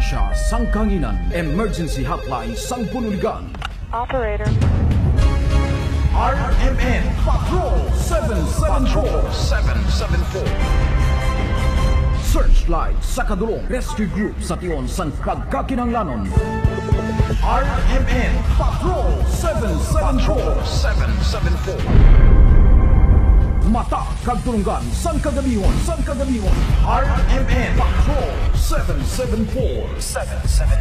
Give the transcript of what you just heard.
Ambulansya, Sangkanginan, Emergency Hotline, Sangpululigan. Operator. RMN Patrol 774. Searchlight sa kadulong rescue group sa tion sang kagkakinanglanon. RMN Patrol 774. Mata kagtulungan sang kagabihon. RMN Patrol 774.